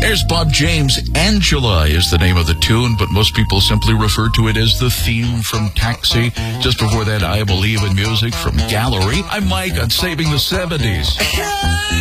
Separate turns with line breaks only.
There's Bob James. Angela is the name of the tune, but most people simply refer to it as the theme from Taxi. Just before that, I Believe in Music from Gallery. I'm Mike on Saving the 70s.